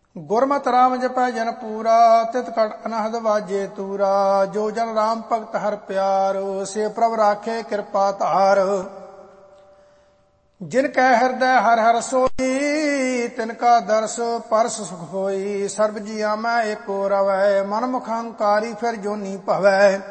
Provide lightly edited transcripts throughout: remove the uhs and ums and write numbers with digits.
ਗੁਰਮਤਿ ਰਾਮ ਜਪੈ ਜਨ ਪੂਰਾ, ਤਿਤ ਕਟ ਅਨਹਦ ਵਾਜੇ ਤੂਰਾ। ਜੋ ਜਨ ਰਾਮ ਭਗਤ ਹਰਿ ਪਿਆਰ, ਸੇ ਪ੍ਰਭ ਰਾਖੇ ਕਿਰਪਾ ਧਾਰ। ਜਿਨ ਕੈ ਹਿਰਦੈ ਹਰਿ ਹਰਿ ਸੋਈ, ਤਿਨ ਕਾ ਦਰਸ ਪਰਸ ਸੁਖ ਹੋਈ। ਸਰਬ ਜੀਆਂ ਮੈਂ ਏਕੋ ਰਵੈ, ਮਨ ਮੁਖ ਹੰਕਾਰੀ ਫਿਰ ਜੋਨੀ ਭਵੈ।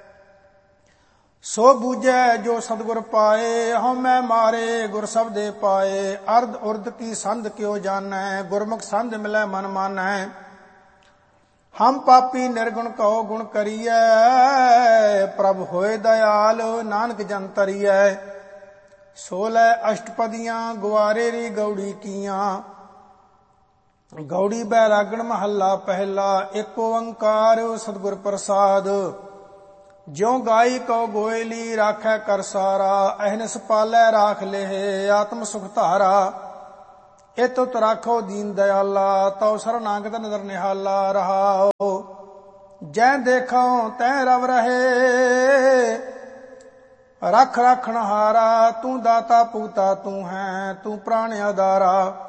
ਸੋ ਬੂਝੈ ਜੋ ਸਤਿਗੁਰ ਪਾਏ, ਹਉਮੈ ਮਾਰੇ ਗੁਰ ਸਬਦੇ ਪਾਏ। ਅਰਧ ਉਰਧ ਕੀ ਸੰਧ ਕਿਉ ਜਾਣੈ, ਗੁਰਮੁਖ ਸੰਧ ਮਿਲੈ ਮਨ ਮਾਨੈ। ਹਮ ਪਾਪੀ ਨਿਰਗੁਣ ਕਉ ਗੁਣ ਕਰੀਐ, ਪ੍ਰਭ ਹੋਏ ਦਇਆਲ ਨਾਨਕ ਜਨ ਤਰੀਐ। ਸੋ ਲੈ ਅਸ਼ਟਪਦੀਆਂ ਗੁਆਰੇ ਰੀ ਗੌੜੀ ਕੀਆਂ, ਗੌੜੀ ਬੈਰਾਗਣ ਮਹੱਲਾ ਪਹਿਲਾ। ਏਕ ਓੰਕਾਰ ਸਤਿਗੁਰ ਪ੍ਰਸਾਦ, ਜਿਉ ਗਾਈ ਕਉ ਗੋਇਲੀ ਰਾਖੈ ਕਰ ਸਾਰਾ। ਅਹਨਿਸ ਪਾਲੈ ਰਾਖ ਲੇਹ ਆਤਮ ਸੁਖ ਧਾਰਾ। ਇਤ ਉਤ ਰਾਖੋ ਦੀਨ ਦਇਆਲਾ, ਤਉ ਸਰਨਾਗਤ ਨਦਰ ਨਿਹਾਲਾ। ਰਹਾਉ ਜੈ ਦੇਖਉ ਤੈ ਰਵ ਰਹੇ, ਰਖ ਰਖਣ ਹਾਰਾ। ਤੂੰ ਦਾਤਾ ਪੁਗਤਾ ਤੂੰ ਹੈ, ਤੂੰ ਪ੍ਰਾਣ ਆਧਾਰਾ।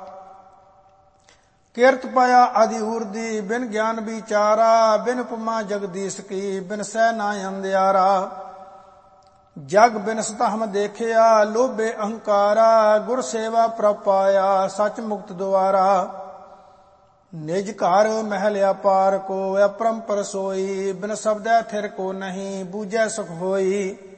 ਕਿਰਤ ਪਾਇਆ ਆਦਿ ਉਰਦੀ, ਬਿਨ ਗਿਆਨ ਵਿਚਾਰਾ। ਬਿਨ ਉਪਮਾ ਜਗਦੀਸ਼ ਕੀ, ਬਿਨ ਸਹਿ ਨਾ ਅੰਧਿਆਰਾ। ਜਗ ਬਿਨਸਤ ਹਮ ਦੇਖਿਆ, ਲੋਭੇ ਅਹੰਕਾਰਾ। ਗੁਰ ਸੇਵਾ ਪ੍ਰਭ ਪਾਇਆ, ਸਚ ਮੁਕਤ ਦੁਆਰਾ। ਨਿਜ ਘਰ ਮਹਿਲ ਅਪਾਰ ਕੋ, ਅਪਰੰਪਰ ਸੋਈ। ਬਿਨ ਸਬਦੈ ਥਿਰ ਕੋ ਨਹੀਂ, ਬੂਝੈ ਸੁਖ ਹੋਈ।